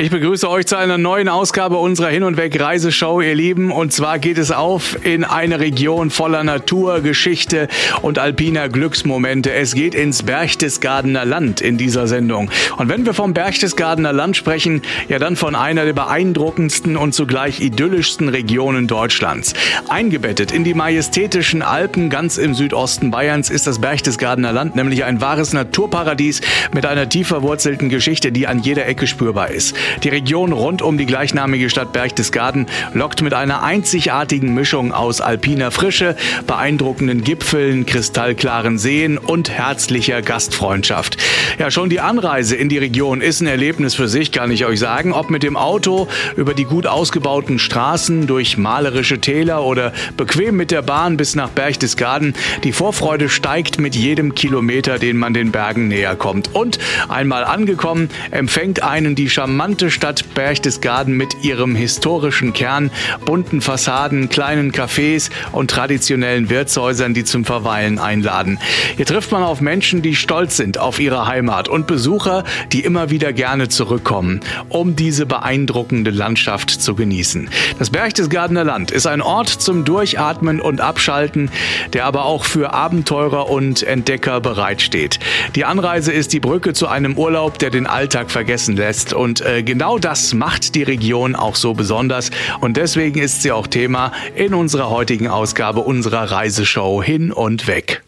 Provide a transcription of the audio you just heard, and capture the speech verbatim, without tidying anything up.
Ich begrüße euch zu einer neuen Ausgabe unserer Hin- und Weg-Reiseshow, ihr Lieben. Und zwar geht es auf in eine Region voller Natur, Geschichte und alpiner Glücksmomente. Es geht ins Berchtesgadener Land in dieser Sendung. Und wenn wir vom Berchtesgadener Land sprechen, ja dann von einer der beeindruckendsten und zugleich idyllischsten Regionen Deutschlands. Eingebettet in die majestätischen Alpen ganz im Südosten Bayerns ist das Berchtesgadener Land nämlich ein wahres Naturparadies mit einer tief verwurzelten Geschichte, die an jeder Ecke spürbar ist. Die Region rund um die gleichnamige Stadt Berchtesgaden lockt mit einer einzigartigen Mischung aus alpiner Frische, beeindruckenden Gipfeln, kristallklaren Seen und herzlicher Gastfreundschaft. Ja, schon die Anreise in die Region ist ein Erlebnis für sich, kann ich euch sagen. Ob mit dem Auto, über die gut ausgebauten Straßen, durch malerische Täler oder bequem mit der Bahn bis nach Berchtesgaden. Die Vorfreude steigt mit jedem Kilometer, den man den Bergen näher kommt. Und einmal angekommen, empfängt einen die charmante Stadt Berchtesgaden mit ihrem historischen Kern, bunten Fassaden, kleinen Cafés und traditionellen Wirtshäusern, die zum Verweilen einladen. Hier trifft man auf Menschen, die stolz sind auf ihre Heimat und Besucher, die immer wieder gerne zurückkommen, um diese beeindruckende Landschaft zu genießen. Das Berchtesgadener Land ist ein Ort zum Durchatmen und Abschalten, der aber auch für Abenteurer und Entdecker bereitsteht. Die Anreise ist die Brücke zu einem Urlaub, der den Alltag vergessen lässt. Und äh, genau das macht die Region auch so besonders. Und deswegen ist sie auch Thema in unserer heutigen Ausgabe unserer Reiseshow Hin und Weg.